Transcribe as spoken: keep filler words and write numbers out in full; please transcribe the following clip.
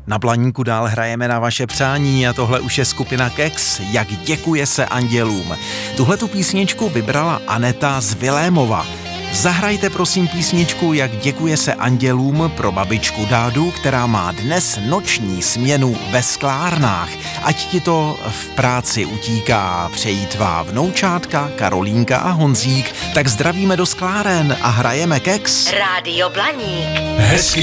Na Blaníku dál hrajeme na vaše přání a tohle už je skupina Kex, jak děkuje se andělům. Tuhletu písničku vybrala Aneta z Vilémova. Zahrajte prosím písničku Jak děkuje se andělům pro babičku Dádu, která má dnes noční směnu ve sklárnách. Ať ti to v práci utíká, přejí tvá vnoučátka Karolínka a Honzík. Tak zdravíme do skláren a hrajeme Kex. Rádio Blaník. Hezký